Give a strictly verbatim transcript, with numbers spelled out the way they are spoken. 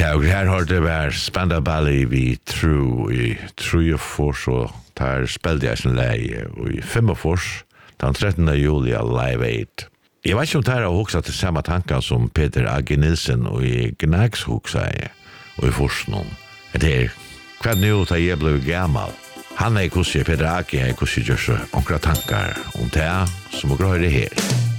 tag här har det varit Spandau Ballet vi tror i True Force och tar spelade jag sin läge och i fem Force den trettonde juli Live Aid. Jag vet inte om det här har också till samma tankar som Peter Agge Nilsen och i Gnags också och i Forsnon. Det är kvart nu tar jag blev gammal. Han är kusse Peter Agge är kusse just några tankar om det som går det här.